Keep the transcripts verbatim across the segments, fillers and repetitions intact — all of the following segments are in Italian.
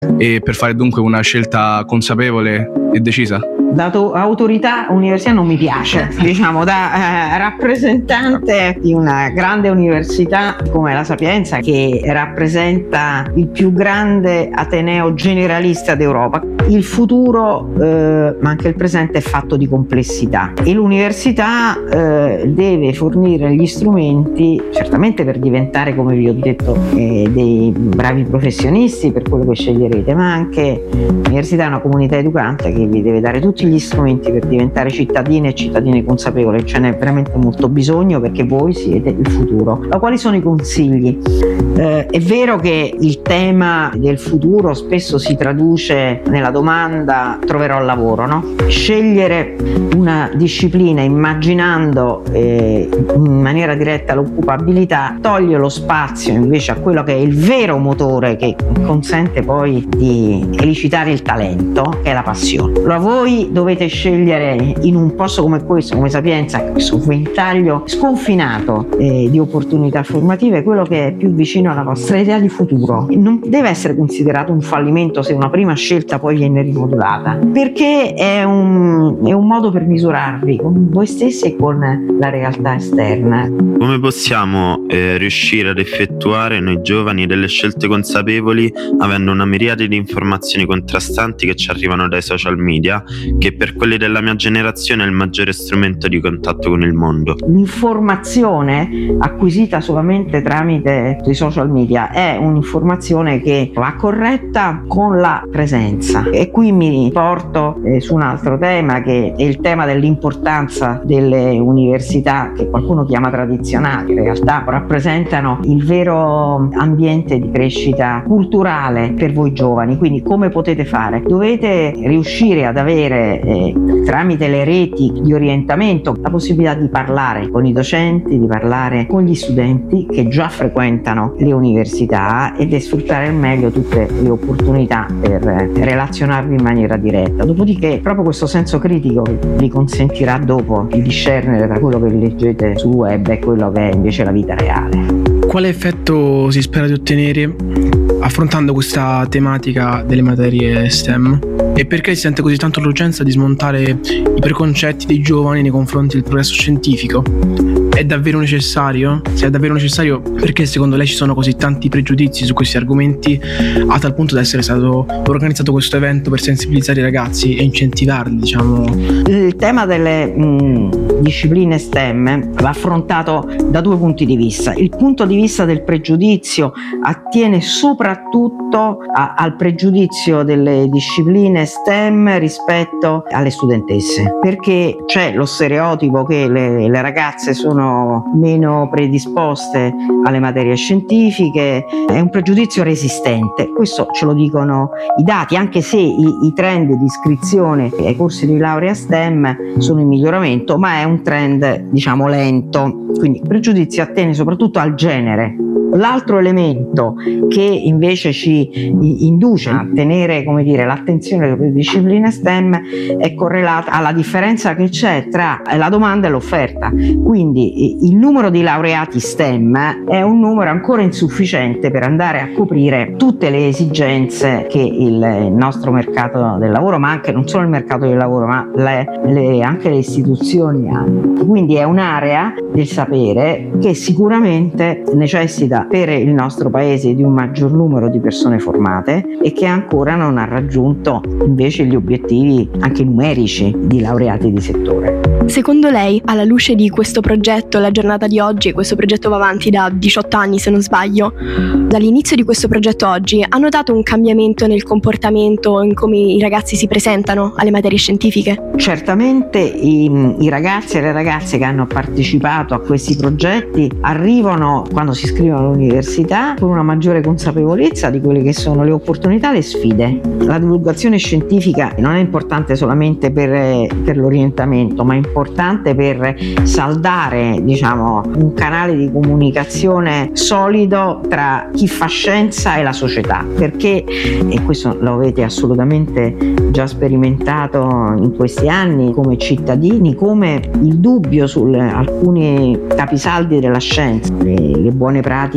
e per fare dunque una scelta consapevole e decisa? Da to- autorità universitaria non mi piace, diciamo, da eh, rappresentante di una grande università come la Sapienza, che rappresenta il più grande ateneo generalista d'Europa. Il futuro, eh, ma anche il presente, è fatto di complessità e l'università eh, deve fornire gli strumenti, certamente per diventare, come vi ho detto, eh, dei bravi professionisti per quello che sceglierete, ma anche l'università è una comunità educante che vi deve dare tutti gli strumenti per diventare cittadini e cittadine consapevoli. Ce n'è veramente molto bisogno, perché voi siete il futuro. Ma quali sono i consigli? Eh, è vero che il tema del futuro spesso si traduce nella domanda: troverò lavoro, no? Scegliere una disciplina immaginando eh, in maniera diretta l'occupabilità toglie lo spazio invece a quello che è il vero motore che consente poi di elicitare il talento, che è la passione. Allora voi dovete scegliere in un posto come questo, come Sapienza, questo ventaglio sconfinato eh, di opportunità formative, quello che è più vicino alla vostra idea di futuro. Non deve essere considerato un fallimento se una prima scelta poi viene rimodulata, perché è un, è un modo per misurarvi con voi stessi e con la realtà esterna. Come possiamo eh, riuscire ad effettuare noi giovani delle scelte consapevoli avendo una miriade di informazioni contrastanti che ci arrivano dai social media, che per quelli della mia generazione è il maggiore strumento di contatto con il mondo? L'informazione acquisita solamente tramite i social media è un'informazione che va corretta con la presenza, e qui mi porto eh, su un altro tema, che è il tema dell'importanza delle università, che qualcuno chiama tradizionali, in realtà rappresentano il vero ambiente di crescita culturale per voi giovani. Quindi come potete fare? Dovete riuscire ad avere eh, tramite le reti di orientamento la possibilità di parlare con i docenti, di parlare con gli studenti che già frequentano le università, e di sfruttare al meglio tutte le opportunità per relazionarvi in maniera diretta. Dopodiché proprio questo senso critico vi consentirà dopo di discernere tra quello che leggete sul web e quello che è invece la vita reale. Quale effetto si spera di ottenere affrontando questa tematica delle materie STEM? E perché si sente così tanto l'urgenza di smontare i preconcetti dei giovani nei confronti del progresso scientifico? È davvero necessario? Se è davvero necessario, perché secondo lei ci sono così tanti pregiudizi su questi argomenti, a tal punto da essere stato organizzato questo evento per sensibilizzare i ragazzi e incentivarli, diciamo? Il tema delle mh, discipline STEM va affrontato da due punti di vista. Il punto di vista del pregiudizio attiene soprattutto a, al pregiudizio delle discipline STEM rispetto alle studentesse, perché c'è lo stereotipo che le, le ragazze sono meno predisposte alle materie scientifiche. È un pregiudizio resistente, questo ce lo dicono i dati, anche se i, i trend di iscrizione ai corsi di laurea STEM sono in miglioramento, ma è un trend, diciamo, lento. Quindi il pregiudizio attiene soprattutto al genere. L'altro elemento che invece ci induce a tenere, come dire, l'attenzione alle discipline STEM è correlata alla differenza che c'è tra la domanda e l'offerta. Quindi il numero di laureati STEM è un numero ancora insufficiente per andare a coprire tutte le esigenze che il nostro mercato del lavoro, ma anche non solo il mercato del lavoro, ma le, le, anche le istituzioni hanno. Quindi è un'area del sapere che sicuramente necessita per il nostro paese di un maggior numero di persone formate e che ancora non ha raggiunto invece gli obiettivi anche numerici di laureati di settore. Secondo lei, alla luce di questo progetto, la giornata di oggi, questo progetto va avanti da diciotto anni se non sbaglio, dall'inizio di questo progetto oggi, ha notato un cambiamento nel comportamento, in come i ragazzi si presentano alle materie scientifiche? Certamente i, i ragazzi e le ragazze che hanno partecipato a questi progetti arrivano, quando si iscrivono all'università, con una maggiore consapevolezza di quelle che sono le opportunità e le sfide. La divulgazione scientifica non è importante solamente per, per l'orientamento, ma è importante per saldare, diciamo, un canale di comunicazione solido tra chi fa scienza e la società, perché, e questo lo avete assolutamente già sperimentato in questi anni come cittadini, come il dubbio su alcuni capisaldi della scienza, le, le buone pratiche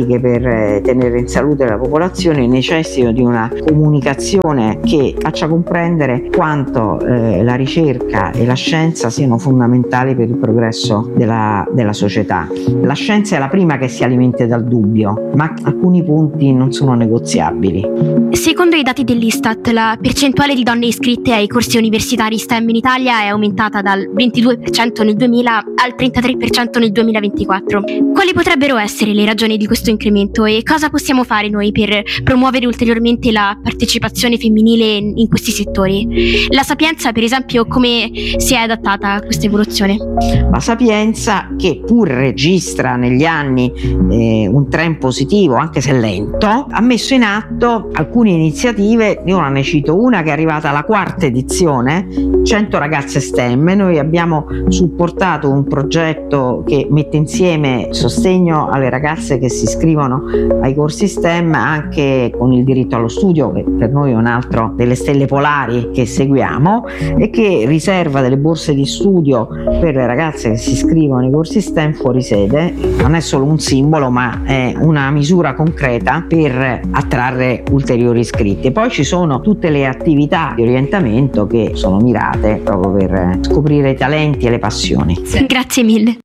pratiche per eh, tenere in salute la popolazione necessitano di una comunicazione che faccia comprendere quanto eh, la ricerca e la scienza siano fondamentali per il progresso della, della società. La scienza è la prima che si alimenta dal dubbio, ma alcuni punti non sono negoziabili. Secondo i dati dell'Istat, la percentuale di donne iscritte ai corsi universitari STEM in Italia è aumentata dal ventidue per cento nel duemila al trentatré per cento nel duemilaventiquattro. Quali potrebbero essere le ragioni di questo incremento e cosa possiamo fare noi per promuovere ulteriormente la partecipazione femminile in questi settori? La Sapienza, per esempio, come si è adattata a questa evoluzione? La Sapienza, che pur registra negli anni eh, un trend positivo, anche se lento, ha messo in atto alcune iniziative. Io ne cito una che è arrivata alla quarta edizione, cento ragazze STEM. Noi abbiamo supportato un progetto che mette insieme sostegno alle ragazze che si iscrivono ai corsi STEM anche con il diritto allo studio, che per noi è un altro delle stelle polari che seguiamo, e che riserva delle borse di studio per le ragazze che si iscrivono ai corsi STEM fuori sede. Non è solo un simbolo, ma è una misura concreta per attrarre ulteriori iscritti. Poi ci sono tutte le attività di orientamento che sono mirate proprio per scoprire i talenti e le passioni. Sì. Grazie mille.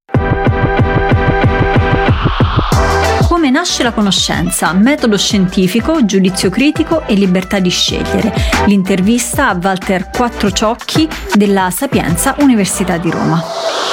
Come nasce la conoscenza? Metodo scientifico, giudizio critico e libertà di scegliere. L'intervista a Walter Quattrociocchi della Sapienza Università di Roma.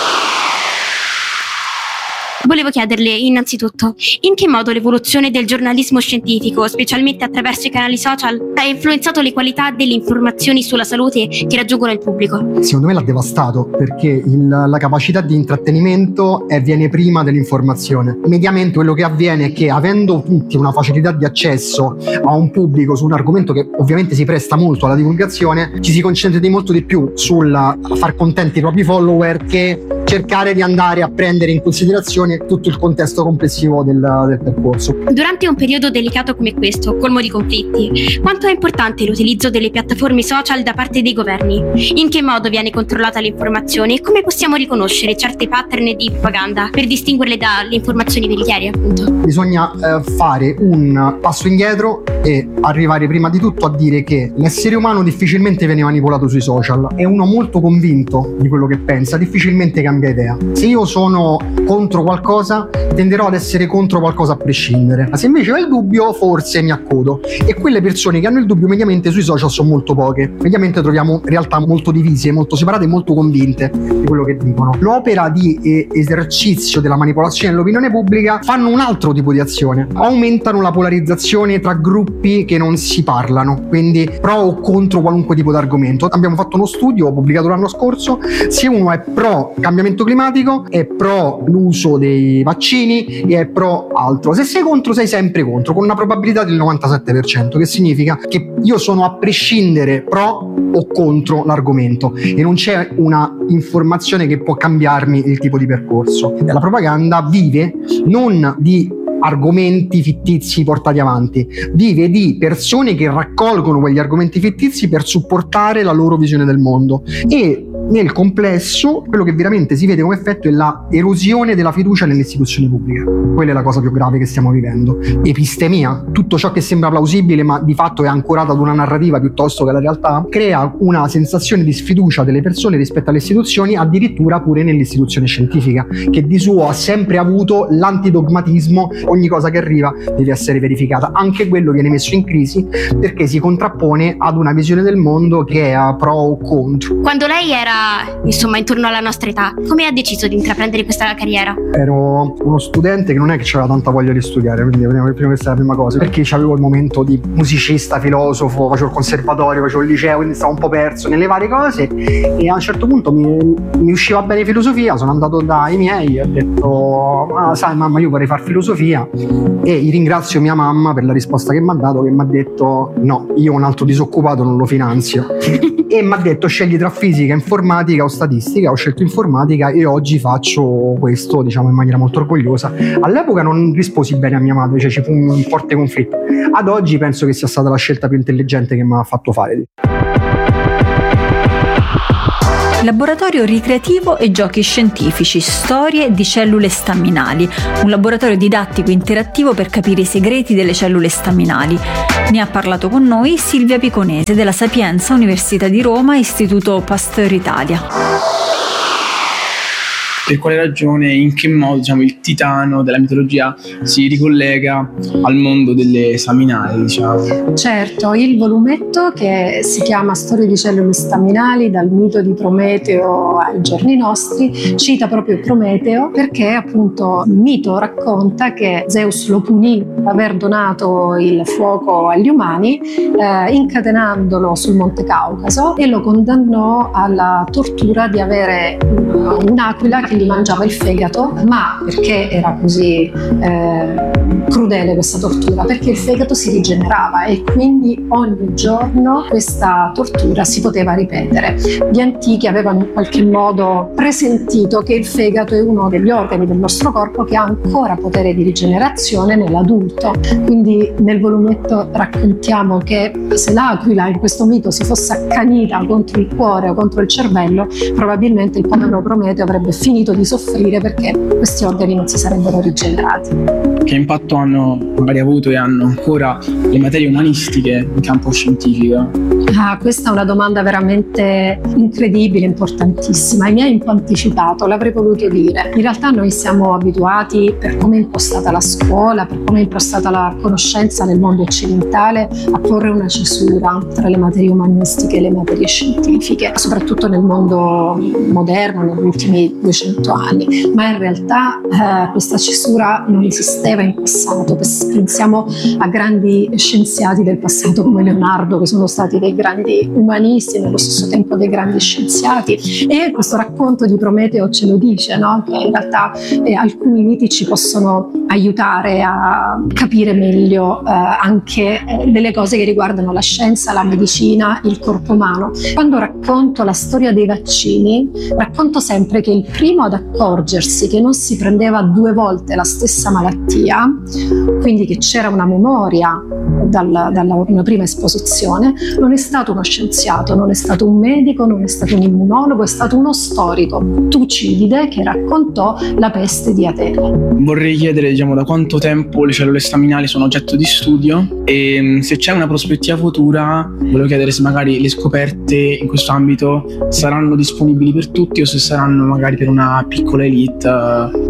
Volevo chiederle innanzitutto in che modo l'evoluzione del giornalismo scientifico, specialmente attraverso i canali social, ha influenzato le qualità delle informazioni sulla salute che raggiungono il pubblico. Secondo me l'ha devastato, perché il, la capacità di intrattenimento è, viene prima dell'informazione. Mediamente quello che avviene è che, avendo tutti una facilità di accesso a un pubblico su un argomento che ovviamente si presta molto alla divulgazione, ci si concentra di molto di più sul far contenti i propri follower che cercare di andare a prendere in considerazione tutto il contesto complessivo del, del percorso. Durante un periodo delicato come questo, colmo di conflitti, quanto è importante l'utilizzo delle piattaforme social da parte dei governi? In che modo viene controllata l'informazione e come possiamo riconoscere certe pattern di propaganda per distinguerle dalle informazioni veritiere, appunto? Bisogna eh, fare un passo indietro e arrivare prima di tutto a dire che l'essere umano difficilmente viene manipolato sui social. È uno molto convinto di quello che pensa, difficilmente cambia idea. Se io sono contro qualcosa, tenderò ad essere contro qualcosa a prescindere. Ma se invece ho il dubbio, forse mi accodo. E quelle persone che hanno il dubbio mediamente sui social sono molto poche. Mediamente troviamo realtà molto divise, molto separate e molto convinte di quello che dicono. L'opera di eh, esercizio della manipolazione dell'opinione pubblica fanno un altro tipo di azione. Aumentano la polarizzazione tra gruppi che non si parlano, quindi pro o contro qualunque tipo di argomento. Abbiamo fatto uno studio pubblicato l'anno scorso: se uno è pro cambiamento climatico, è pro l'uso dei vaccini e è pro altro. Se sei contro, sei sempre contro, con una probabilità del novantasette per cento, che significa che io sono a prescindere pro o contro l'argomento e non c'è una informazione che può cambiarmi il tipo di percorso. La propaganda vive non di argomenti fittizi portati avanti, vive di persone che raccolgono quegli argomenti fittizi per supportare la loro visione del mondo, e nel complesso quello che veramente si vede come effetto è la erosione della fiducia nelle istituzioni pubbliche. Quella è la cosa più grave che stiamo vivendo. Epistemia, tutto ciò che sembra plausibile ma di fatto è ancorato ad una narrativa piuttosto che alla realtà, crea una sensazione di sfiducia delle persone rispetto alle istituzioni, addirittura pure nell'istituzione scientifica, che di suo ha sempre avuto l'antidogmatismo: ogni cosa che arriva deve essere verificata. Anche quello viene messo in crisi perché si contrappone ad una visione del mondo che è pro o contro. Quando lei era insomma intorno alla nostra età, come ha deciso di intraprendere questa carriera? Ero uno studente che non è che c'aveva tanta voglia di studiare, quindi questa è la prima cosa, perché avevo il momento di musicista, filosofo, facevo il conservatorio, facevo il liceo, quindi stavo un po' perso nelle varie cose, e a un certo punto mi, mi usciva bene filosofia. Sono andato dai miei e ho detto: ah, sai mamma, io vorrei fare filosofia, e ringrazio mia mamma per la risposta che mi ha dato, che mi ha detto: no, io un altro disoccupato non lo finanzio. E mi ha detto: scegli tra fisica, informatica o statistica. Ho scelto informatica e oggi faccio questo, diciamo, in maniera molto orgogliosa. All'epoca non risposi bene a mia madre, cioè ci fu un forte conflitto. Ad oggi penso che sia stata la scelta più intelligente che mi ha fatto fare. Laboratorio ricreativo e giochi scientifici, storie di cellule staminali, un laboratorio didattico interattivo per capire i segreti delle cellule staminali. Ne ha parlato con noi Silvia Piconese della Sapienza Università di Roma, Istituto Pasteur Italia. Per quale ragione, in che modo, diciamo, il titano della mitologia si ricollega al mondo delle staminali, diciamo? Certo, il volumetto, che si chiama Storie di cellule staminali dal mito di Prometeo ai giorni nostri, cita proprio Prometeo perché appunto il mito racconta che Zeus lo punì per aver donato il fuoco agli umani, eh, incatenandolo sul Monte Caucaso, e lo condannò alla tortura di avere un'aquila che gli mangiava il fegato. Ma perché era così eh, crudele questa tortura? Perché il fegato si rigenerava e quindi ogni giorno questa tortura si poteva ripetere. Gli antichi avevano in qualche modo presentito che il fegato è uno degli organi del nostro corpo che ha ancora potere di rigenerazione nell'adulto. Quindi nel volumetto raccontiamo che se l'aquila in questo mito si fosse accanita contro il cuore o contro il cervello, probabilmente il povero Prometeo avrebbe finito di soffrire perché questi organi non si sarebbero rigenerati. Che impatto hanno magari avuto e hanno ancora le materie umanistiche in campo scientifico? Ah, questa è una domanda veramente incredibile, importantissima. Mi hai un po' anticipato, l'avrei voluto dire. In realtà noi siamo abituati, per come è impostata la scuola, per come è impostata la conoscenza nel mondo occidentale, a porre una cesura tra le materie umanistiche e le materie scientifiche, soprattutto nel mondo moderno, negli ultimi duecento anni. Ma in realtà eh, questa cesura non esisteva in passato. Pensiamo a grandi scienziati del passato come Leonardo, che sono stati dei grandi umanisti e nello stesso tempo dei grandi scienziati, e questo racconto di Prometeo ce lo dice, no? Che in realtà eh, alcuni miti ci possono aiutare a capire meglio eh, anche eh, delle cose che riguardano la scienza, la medicina, il corpo umano. Quando racconto la storia dei vaccini, racconto sempre che il primo ad accorgersi che non si prendeva due volte la stessa malattia, quindi che c'era una memoria dalla, dalla una prima esposizione, non è stato uno scienziato, non è stato un medico, non è stato un immunologo, è stato uno storico, Tucidide, che raccontò la peste di Atene. Vorrei chiedere, diciamo, da quanto tempo le cellule staminali sono oggetto di studio e se c'è una prospettiva futura, volevo chiedere se magari le scoperte in questo ambito saranno disponibili per tutti o se saranno magari per una piccola elite.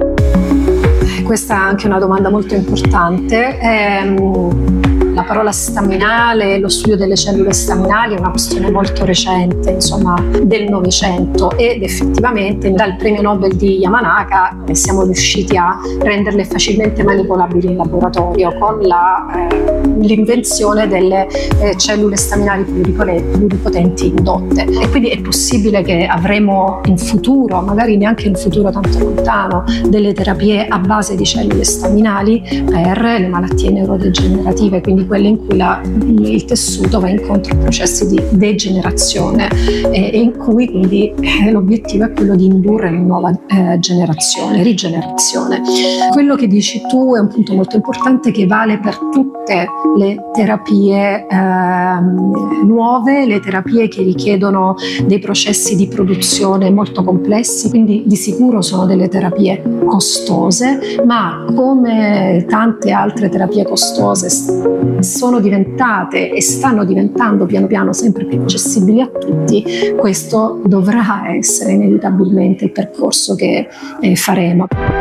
Questa è anche una domanda molto importante. Ehm, La parola staminale, lo studio delle cellule staminali è una questione molto recente, insomma del Novecento, ed effettivamente dal premio Nobel di Yamanaka siamo riusciti a renderle facilmente manipolabili in laboratorio con la, eh, l'invenzione delle eh, cellule staminali pluripotenti indotte. E quindi è possibile che avremo in futuro, magari neanche in un futuro tanto lontano, delle terapie a base di cellule staminali per le malattie neurodegenerative, quindi quelle in cui la, il tessuto va incontro a processi di degenerazione e, e in cui quindi eh, l'obiettivo è quello di indurre una nuova eh, generazione, rigenerazione. Quello che dici tu è un punto molto importante che vale per tutte le terapie eh, nuove, le terapie che richiedono dei processi di produzione molto complessi, quindi di sicuro sono delle terapie costose, ma come tante altre terapie costose sono diventate e stanno diventando piano piano sempre più accessibili a tutti, questo dovrà essere inevitabilmente il percorso che eh, faremo.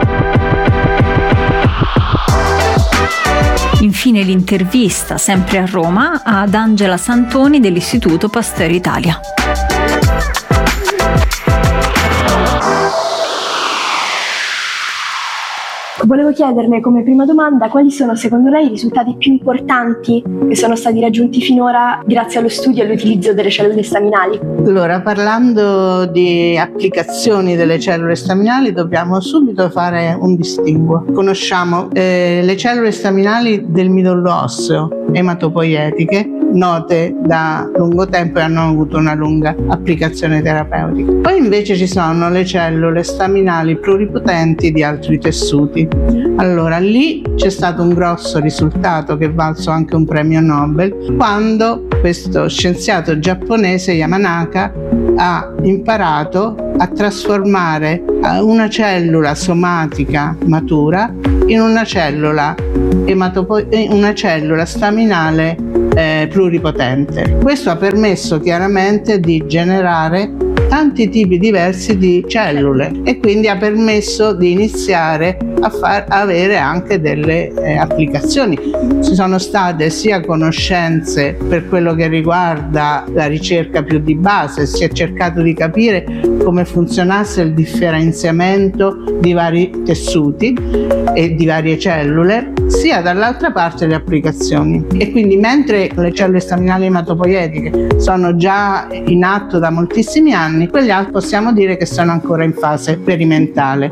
Infine l'intervista, sempre a Roma, ad Angela Santoni dell'Istituto Pasteur Italia. Volevo chiederle come prima domanda quali sono secondo lei i risultati più importanti che sono stati raggiunti finora grazie allo studio e all'utilizzo delle cellule staminali. Allora, parlando di applicazioni delle cellule staminali dobbiamo subito fare un distinguo. Conosciamo eh, le cellule staminali del midollo osseo, ematopoietiche, note da lungo tempo e hanno avuto una lunga applicazione terapeutica. Poi invece ci sono le cellule staminali pluripotenti di altri tessuti. Allora lì c'è stato un grosso risultato che è valso anche un premio Nobel, quando questo scienziato giapponese Yamanaka ha imparato a trasformare una cellula somatica matura in una cellula ematopo- una cellula staminale eh, pluripotente. Questo ha permesso chiaramente di generare tanti tipi diversi di cellule e quindi ha permesso di iniziare a far avere anche delle eh, applicazioni. Ci sono state sia conoscenze per quello che riguarda la ricerca più di base, si è cercato di capire come funzionasse il differenziamento di vari tessuti e di varie cellule, sia dall'altra parte le applicazioni. E quindi mentre le cellule staminali ematopoietiche sono già in atto da moltissimi anni, quelle altre possiamo dire che sono ancora in fase sperimentale.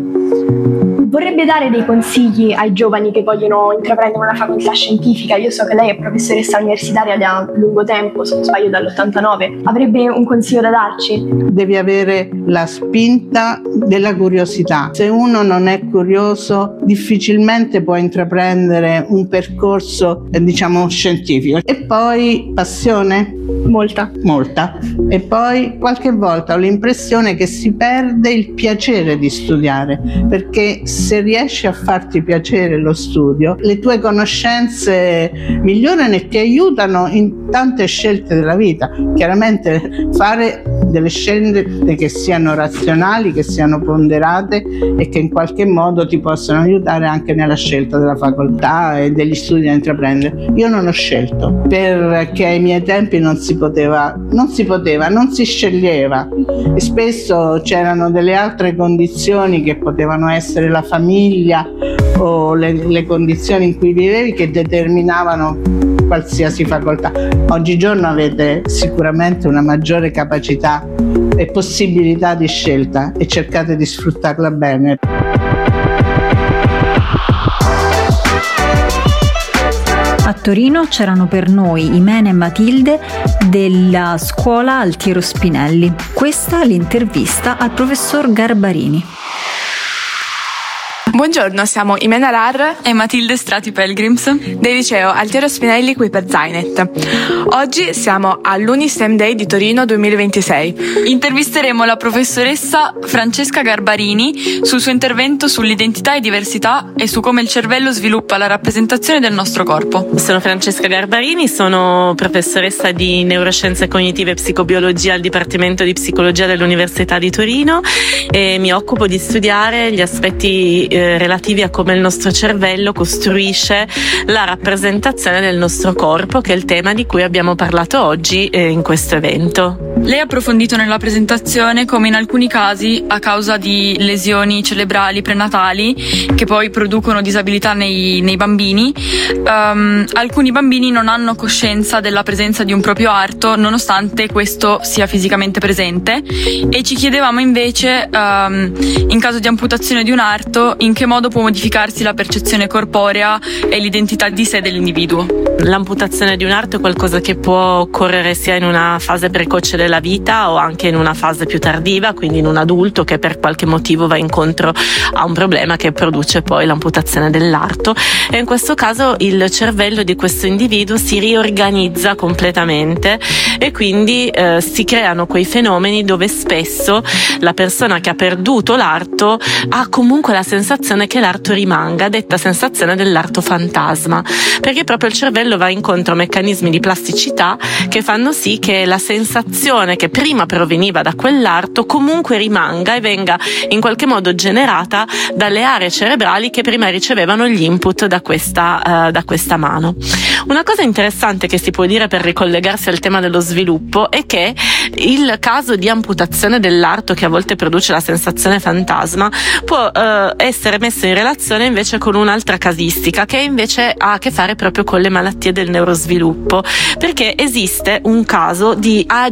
Vorrebbe dare dei consigli ai giovani che vogliono intraprendere una facoltà scientifica? Io so che lei è professoressa universitaria da lungo tempo, se non sbaglio dall'ottantanove. Avrebbe un consiglio da darci? Devi avere la spinta della curiosità. Se uno non è curioso, difficilmente può intraprendere un percorso, eh, diciamo, scientifico. E poi passione? Molta. Molta. E poi qualche volta ho l'impressione che si perde il piacere di studiare, perché se riesci a farti piacere lo studio, le tue conoscenze migliorano e ti aiutano in tante scelte della vita. Chiaramente fare delle scelte che siano razionali, che siano ponderate e che in qualche modo ti possano aiutare anche nella scelta della facoltà e degli studi da intraprendere. Io non ho scelto, perché ai miei tempi non si poteva, non si poteva, non si sceglieva e spesso c'erano delle altre condizioni che potevano essere la famiglia o le, le condizioni in cui vivevi che determinavano qualsiasi facoltà. Oggigiorno avete sicuramente una maggiore capacità e possibilità di scelta e cercate di sfruttarla bene. A Torino c'erano per noi Imene e Matilde della scuola Altiero Spinelli. Questa è l'intervista al professor Garbarini. Buongiorno, siamo Imena Rar e Matilde Strati Pelgrims del liceo Altiero Spinelli qui per Zainet. Oggi siamo all'Unistem Day di Torino duemilaventisei. Intervisteremo la professoressa Francesca Garbarini sul suo intervento sull'identità e diversità e su come il cervello sviluppa la rappresentazione del nostro corpo. Sono Francesca Garbarini, sono professoressa di neuroscienze cognitive e psicobiologia al Dipartimento di Psicologia dell'Università di Torino e mi occupo di studiare gli aspetti eh, relativi a come il nostro cervello costruisce la rappresentazione del nostro corpo, che è il tema di cui abbiamo parlato oggi eh, in questo evento. Lei ha approfondito nella presentazione come in alcuni casi, a causa di lesioni cerebrali prenatali che poi producono disabilità nei, nei bambini, um, alcuni bambini non hanno coscienza della presenza di un proprio arto nonostante questo sia fisicamente presente, e ci chiedevamo invece um, in caso di amputazione di un arto in che modo può modificarsi la percezione corporea e l'identità di sé dell'individuo. L'amputazione di un arto è qualcosa che può occorrere sia in una fase precoce della vita o anche in una fase più tardiva, quindi in un adulto che per qualche motivo va incontro a un problema che produce poi l'amputazione dell'arto, e in questo caso il cervello di questo individuo si riorganizza completamente e quindi eh, si creano quei fenomeni dove spesso la persona che ha perduto l'arto ha comunque la sensazione che l'arto rimanga, detta sensazione dell'arto fantasma, perché proprio il cervello va incontro a meccanismi di plasticità che fanno sì che la sensazione che prima proveniva da quell'arto comunque rimanga e venga in qualche modo generata dalle aree cerebrali che prima ricevevano gli input da questa, uh, da questa mano. Una cosa interessante che si può dire per ricollegarsi al tema dello sviluppo è che il caso di amputazione dell'arto, che a volte produce la sensazione fantasma, può uh, essere messo in relazione invece con un'altra casistica che invece ha a che fare proprio con le malattie del neurosviluppo, perché esiste un caso di agenesia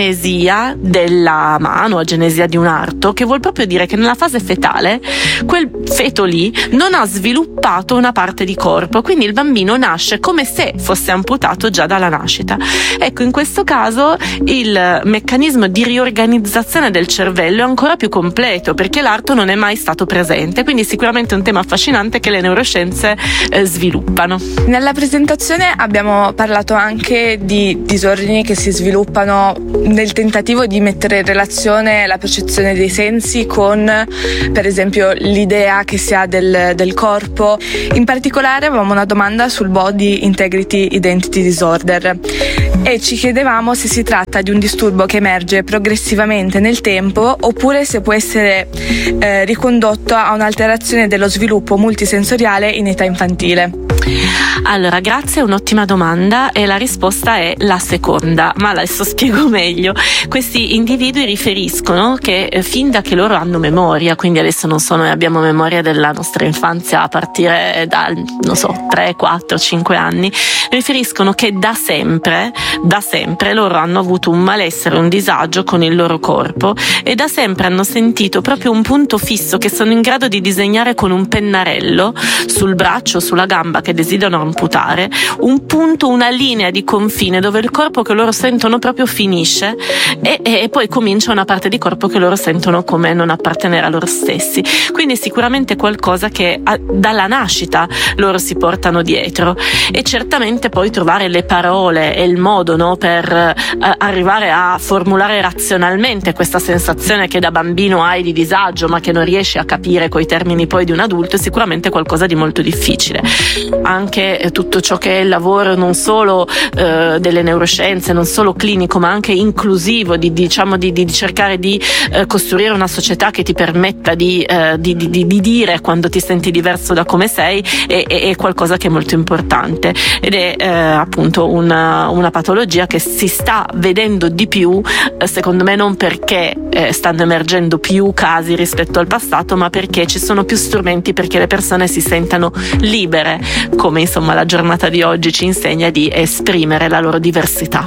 agenesia della mano, agenesia di un arto, che vuol proprio dire che nella fase fetale quel feto lì non ha sviluppato una parte di corpo, quindi il bambino nasce come se fosse amputato già dalla nascita. Ecco, in questo caso il meccanismo di riorganizzazione del cervello è ancora più completo, perché l'arto non è mai stato presente, quindi sicuramente è un tema affascinante che le neuroscienze eh, sviluppano. Nella presentazione abbiamo parlato anche di disordini che si sviluppano nel tentativo di mettere in relazione la percezione dei sensi con, per esempio, l'idea che si ha del, del corpo. In particolare avevamo una domanda sul Body Integrity Identity Disorder e ci chiedevamo se si tratta di un disturbo che emerge progressivamente nel tempo oppure se può essere eh, ricondotto a un'alterazione dello sviluppo multisensoriale in età infantile. Allora, grazie, è un'ottima domanda e la risposta è la seconda, ma adesso spiego meglio. Questi individui riferiscono che eh, fin da che loro hanno memoria, quindi adesso non so, noi abbiamo memoria della nostra infanzia a partire dal, non so, tre, quattro, cinque anni, riferiscono che da sempre, da sempre loro hanno avuto un malessere, un disagio con il loro corpo e da sempre hanno sentito proprio un punto fisso che sono in grado di disegnare con un pennarello sul braccio, sulla gamba che desiderano amputare, un punto, una linea di confine dove il corpo che loro sentono proprio finisce e, e poi comincia una parte di corpo che loro sentono come non appartenere a loro stessi. Quindi sicuramente qualcosa che a, dalla nascita loro si portano dietro, e certamente poi trovare le parole e il modo, no, per eh, arrivare a formulare razionalmente questa sensazione che da bambino hai di disagio ma che non riesci a capire coi termini poi di un adulto è sicuramente qualcosa di molto difficile. Anche eh, tutto ciò che è il lavoro non solo eh, delle neuroscienze, non solo clinico ma anche inclusivo, di, diciamo di, di cercare di eh, costruire una società che ti permetta di, eh, di, di, di dire quando ti senti diverso da come sei è, è, è qualcosa che è molto importante ed è eh, appunto una, una patologia che si sta vedendo di più, eh, secondo me non perché eh, stanno emergendo più casi rispetto al passato, ma perché ci sono più strumenti perché le persone si sentano libere, come insomma la giornata di oggi ci insegna, di esprimere la loro diversità.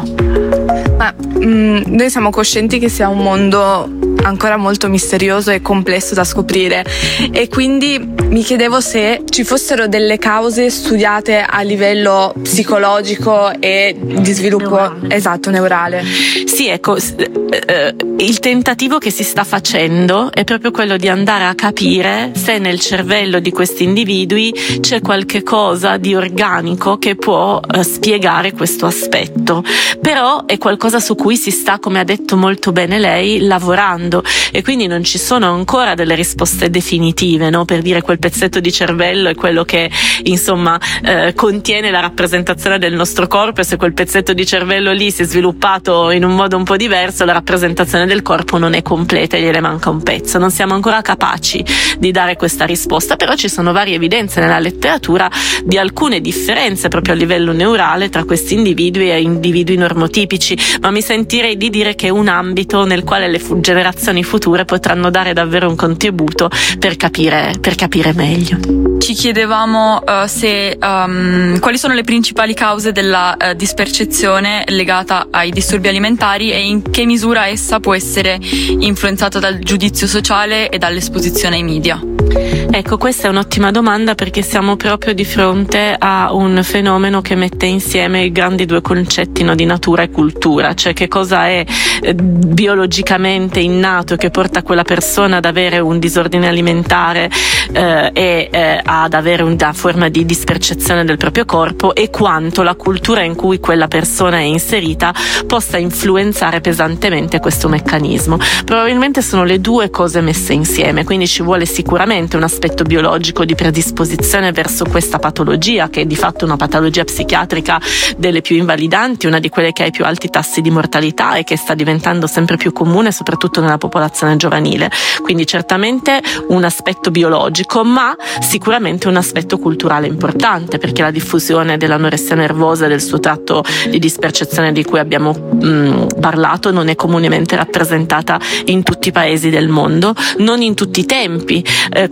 Ma mh, noi siamo coscienti che sia un mondo ancora molto misterioso e complesso da scoprire e quindi mi chiedevo se ci fossero delle cause studiate a livello psicologico e di sviluppo neurale. Esatto, neurale. Sì, ecco, eh, il tentativo che si sta facendo è proprio quello di andare a capire se nel cervello di questi individui c'è qualche cosa di organico che può eh, spiegare questo aspetto, però è qualcosa su cui si sta, come ha detto molto bene lei, lavorando e quindi non ci sono ancora delle risposte definitive, no? Per dire quel pezzetto di cervello è quello che insomma eh, contiene la rappresentazione del nostro corpo, e se quel pezzetto di cervello lì si è sviluppato in un modo un po' diverso la rappresentazione del corpo non è completa e gliene manca un pezzo. Non siamo ancora capaci di dare questa risposta, però ci sono varie evidenze nella letteratura di alcune differenze proprio a livello neurale tra questi individui e individui normotipici, ma mi sentirei di dire che è un ambito nel quale le fu- generazioni future potranno dare davvero un contributo per capire, per capire meglio. Ci chiedevamo uh, se um, quali sono le principali cause della uh, dispercezione legata ai disturbi alimentari e in che misura essa può essere influenzata dal giudizio sociale e dall'esposizione ai media. Ecco, questa è un'ottima domanda perché siamo proprio di fronte a un fenomeno che mette insieme i grandi due concetti, no, di natura e cultura, cioè che cosa è eh, biologicamente innato che porta quella persona ad avere un disordine alimentare eh, e eh, ad avere una forma di dispercezione del proprio corpo, e quanto la cultura in cui quella persona è inserita possa influenzare pesantemente questo meccanismo. Probabilmente sono le due cose messe insieme, quindi ci vuole sicuramente un aspetto biologico di predisposizione verso questa patologia, che è di fatto una patologia psichiatrica delle più invalidanti, una di quelle che ha i più alti tassi di mortalità e che sta diventando sempre più comune soprattutto nella popolazione giovanile. Quindi certamente un aspetto biologico, ma sicuramente un aspetto culturale importante, perché la diffusione dell'anoressia nervosa e del suo tratto di dispercezione di cui abbiamo mh, parlato non è comunemente rappresentata in tutti i paesi del mondo, non in tutti i tempi, eh, quindi l'idea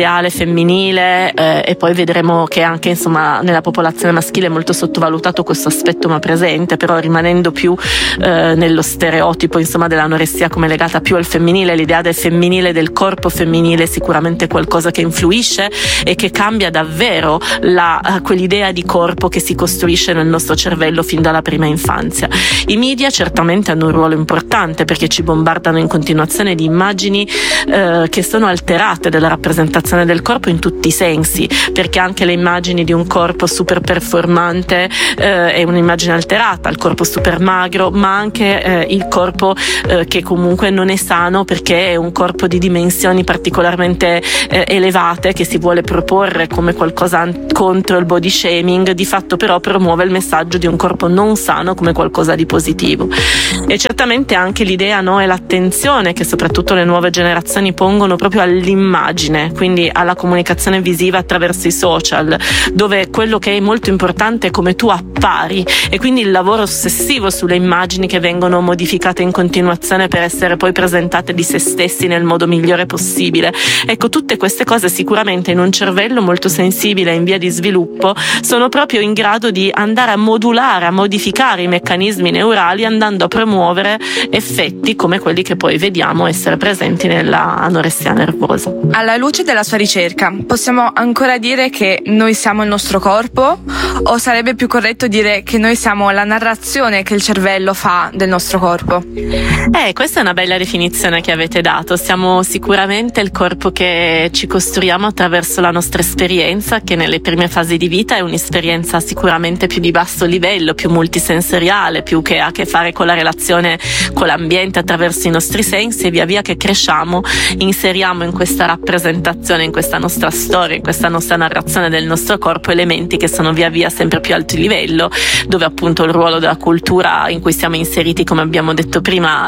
ideale femminile, eh, e poi vedremo che anche insomma nella popolazione maschile è molto sottovalutato questo aspetto, ma presente, però rimanendo più eh, nello stereotipo insomma dell'anoressia come legata più al femminile. L'idea del femminile, del corpo femminile, è sicuramente qualcosa che influisce e che cambia davvero la, uh, quell'idea di corpo che si costruisce nel nostro cervello fin dalla prima infanzia. I media certamente hanno un ruolo importante perché ci bombardano in continuazione di immagini uh, che sono alterate dalla rappresentazione del corpo in tutti i sensi, perché anche le immagini di un corpo super performante uh, è un'immagine alterata, il corpo super magro, ma anche uh, il corpo uh, che comunque non è sano perché è un corpo di dimensioni particolarmente uh, elevate che si vuole proporre come qualcosa contro il body shaming, di fatto però promuove il messaggio di un corpo non sano come qualcosa di positivo. E certamente anche l'idea, no, e l'attenzione che soprattutto le nuove generazioni pongono proprio all'immagine, quindi alla comunicazione visiva attraverso i social, dove quello che è molto importante è come tu appari, e quindi il lavoro ossessivo sulle immagini che vengono modificate in continuazione per essere poi presentate di se stessi nel modo migliore possibile. Ecco, tutte queste cose sicuramente in un cervello molto sensibile e in via di sviluppo sono proprio in grado di andare a modulare, a modificare i meccanismi neurali, andando a promuovere effetti come quelli che poi vediamo essere presenti nella anoressia nervosa. Alla luce della sua ricerca, possiamo ancora dire che noi siamo il nostro corpo, o sarebbe più corretto dire che noi siamo la narrazione che il cervello fa del nostro corpo? Eh, questa è una bella definizione che avete dato. Siamo sicuramente il corpo che ci costruiamo attraverso la nostra esperienza, che nelle prime fasi di vita è un'esperienza sicuramente più di basso livello, più multisensoriale, più che ha a che fare con la relazione con l'ambiente attraverso i nostri sensi, e via via che cresciamo inseriamo in questa rappresentazione, in questa nostra storia, in questa nostra narrazione del nostro corpo elementi che sono via via sempre più alto livello, dove appunto il ruolo della cultura in cui siamo inseriti, come abbiamo detto prima,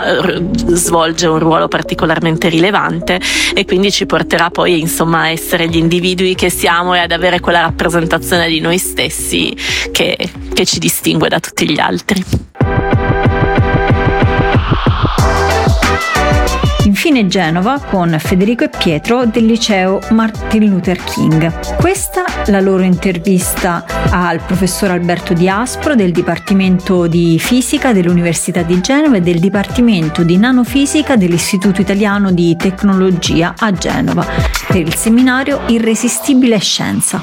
svolge un ruolo particolarmente rilevante, e quindi ci porterà poi insomma a essere gli individui che siamo e ad avere quella rappresentazione di noi stessi che, che ci distingue da tutti gli altri. Infine Genova con Federico e Pietro del liceo Martin Luther King. Questa la loro intervista al professor Alberto Di Aspro del Dipartimento di Fisica dell'Università di Genova e del Dipartimento di Nanofisica dell'Istituto Italiano di Tecnologia a Genova per il seminario Irresistibile Scienza.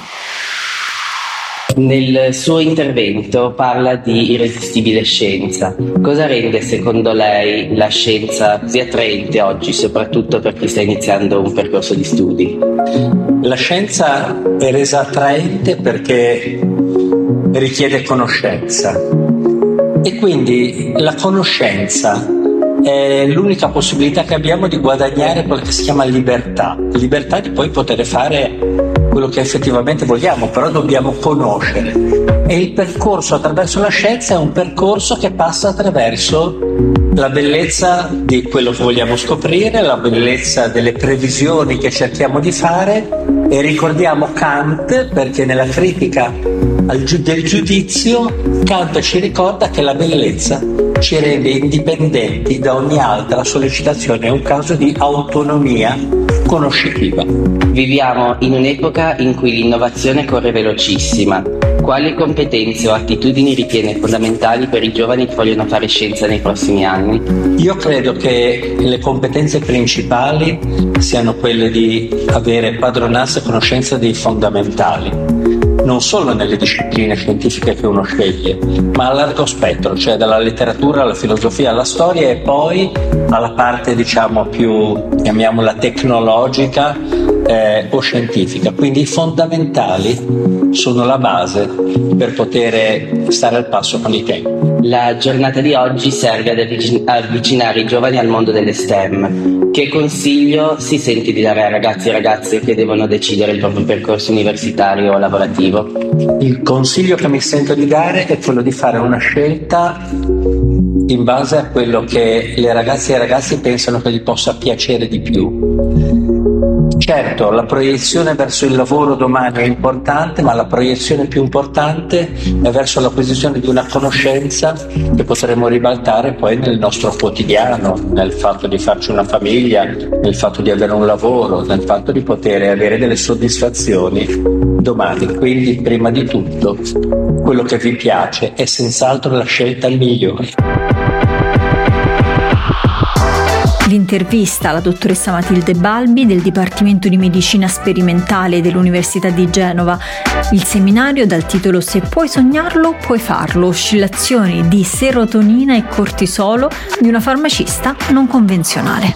Nel suo intervento parla di irresistibile scienza. Cosa rende secondo lei la scienza così attraente oggi, soprattutto per chi sta iniziando un percorso di studi? La scienza è resa attraente perché richiede conoscenza, e quindi la conoscenza è l'unica possibilità che abbiamo di guadagnare quello che si chiama libertà, libertà di poi poter fare quello che effettivamente vogliamo, però dobbiamo conoscere. E il percorso attraverso la scienza è un percorso che passa attraverso la bellezza di quello che vogliamo scoprire, la bellezza delle previsioni che cerchiamo di fare, e ricordiamo Kant, perché nella critica al giu- del giudizio Kant ci ricorda che la bellezza ci rende indipendenti da ogni altra sollecitazione, è un caso di autonomia conoscitiva. Viviamo in un'epoca in cui l'innovazione corre velocissima. Quali competenze o attitudini ritiene fondamentali per i giovani che vogliono fare scienza nei prossimi anni? Io credo che le competenze principali siano quelle di avere padronanza e conoscenza dei fondamentali, non solo nelle discipline scientifiche che uno sceglie, ma a largo spettro, cioè dalla letteratura alla filosofia alla storia, e poi alla parte diciamo più, chiamiamola tecnologica eh, o scientifica. Quindi i fondamentali sono la base per poter stare al passo con i tempi. La giornata di oggi serve ad avvicin- avvicinare i giovani al mondo delle STEM. Che consiglio si sente di dare a ragazzi e ragazze che devono decidere il proprio percorso universitario o lavorativo? Il consiglio che mi sento di dare è quello di fare una scelta in base a quello che le ragazze e i ragazzi pensano che gli possa piacere di più. Certo, la proiezione verso il lavoro domani è importante, ma la proiezione più importante è verso l'acquisizione di una conoscenza che potremo ribaltare poi nel nostro quotidiano, nel fatto di farci una famiglia, nel fatto di avere un lavoro, nel fatto di poter avere delle soddisfazioni domani. Quindi, prima di tutto, quello che vi piace è senz'altro la scelta migliore. L'intervista alla dottoressa Matilde Balbi del Dipartimento di Medicina Sperimentale dell'Università di Genova. Il seminario dal titolo Se puoi sognarlo, puoi farlo. Oscillazioni di serotonina e cortisolo di una farmacista non convenzionale.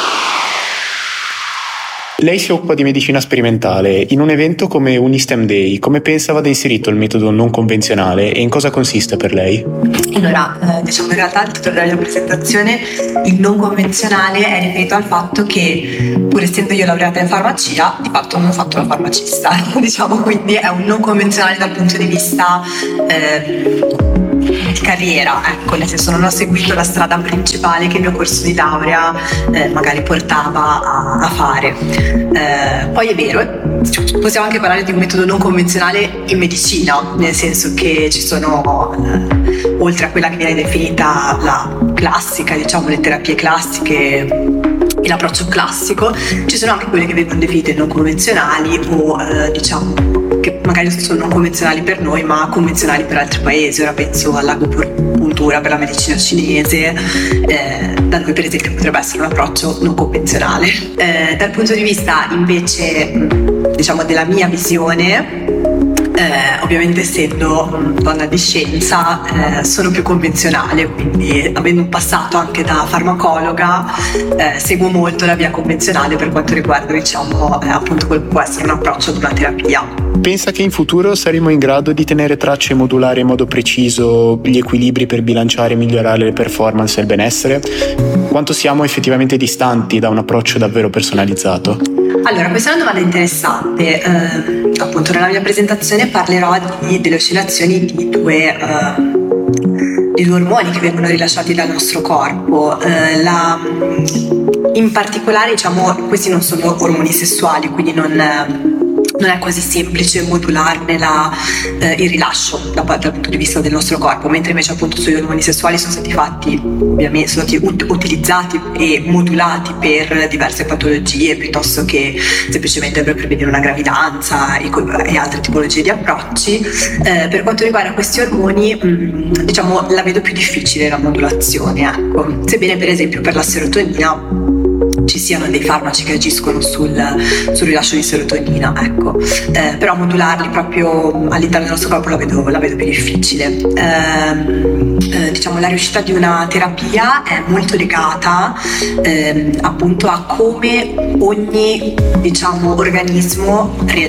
Lei si occupa di medicina sperimentale. In un evento come Unistem Day, come pensa vada inserito il metodo non convenzionale e in cosa consiste per lei? Allora, eh, diciamo in realtà il titolo della mia presentazione, il non convenzionale, è riferito al fatto che, pur essendo io laureata in farmacia, di fatto non ho fatto la farmacista, diciamo, quindi è un non convenzionale dal punto di vista eh, di carriera, ecco, nel senso non ho seguito la strada principale che il mio corso di laurea eh, magari portava a, a fare. Eh, poi è vero, possiamo anche parlare di un metodo non convenzionale in medicina, nel senso che ci sono, eh, oltre a quella che viene definita la classica, diciamo le terapie classiche e l'approccio classico, ci sono anche quelle che vengono definite non convenzionali o eh, diciamo che magari sono non convenzionali per noi ma convenzionali per altri paesi. Ora penso all'agopuntura per la medicina cinese, eh, da noi per esempio potrebbe essere un approccio non convenzionale. Eh, dal punto di vista invece diciamo della mia visione, Eh, ovviamente essendo donna di scienza eh, sono più convenzionale, quindi avendo un passato anche da farmacologa eh, seguo molto la via convenzionale per quanto riguarda diciamo eh, appunto quel che può essere un approccio ad una terapia. Pensa che in futuro saremo in grado di tenere traccia e modulare in modo preciso gli equilibri per bilanciare e migliorare le performance e il benessere? Quanto siamo effettivamente distanti da un approccio davvero personalizzato? Allora, questa è una domanda interessante. Eh, appunto nella mia presentazione parlerò di, delle oscillazioni di due, eh, di due ormoni che vengono rilasciati dal nostro corpo. Eh, la, in particolare, diciamo, questi non sono ormoni sessuali, quindi non... non è così semplice modularne la, eh, il rilascio da, dal punto di vista del nostro corpo, mentre invece appunto sugli ormoni sessuali sono stati fatti, ovviamente sono stati ut- utilizzati e modulati per diverse patologie piuttosto che semplicemente per prevenire una gravidanza e, e altre tipologie di approcci. Eh, per quanto riguarda questi ormoni, mh, diciamo la vedo più difficile la modulazione, ecco. Sebbene per esempio per la serotonina ci siano dei farmaci che agiscono sul, sul rilascio di serotonina, ecco. Eh, però modularli proprio all'interno del nostro corpo la vedo, la vedo più difficile. Eh, eh, diciamo la riuscita di una terapia è molto legata eh, appunto a come ogni diciamo organismo reagisce